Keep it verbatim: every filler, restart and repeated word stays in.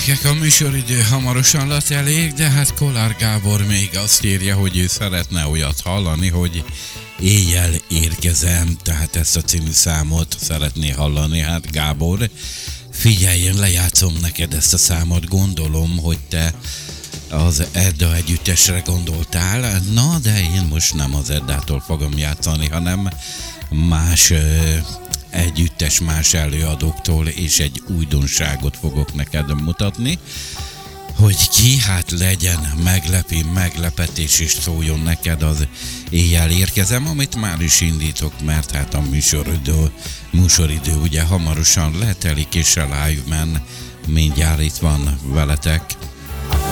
gyerekek, a műsoridő hamarosan letelik, de hát Kollár Gábor még azt írja, hogy ő szeretne olyat hallani, hogy éjjel érkezem, tehát ezt a című számot szeretné hallani. Hát Gábor, figyelj, én lejátszom neked ezt a számot, gondolom, hogy te az Edda együttesre gondoltál, na de én most nem az Eddától fogom játszani, hanem más együttes, más előadóktól, és egy újdonságot fogok neked mutatni, hogy ki, hát legyen meglepi, meglepetés, és szóljon neked az éjjel érkezem, amit már is indítok, mert hát a műsoridő, műsoridő ugye hamarosan letelik, és a Live Man mindjárt itt van veletek.